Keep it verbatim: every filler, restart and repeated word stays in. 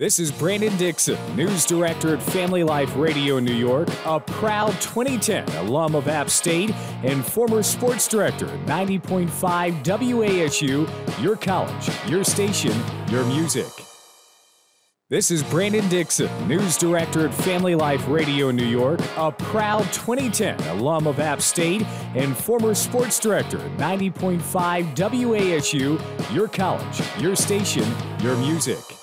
This is Brandon Dixon, News Director at Family Life Radio New York, a proud twenty ten alum of App State and former sports director at ninety point five W A S U, your college, your station, your music. This is Brandon Dixon, News Director at Family Life Radio New York, a proud twenty ten alum of App State and former sports director at ninety point five W A S U, your college, your station, your music.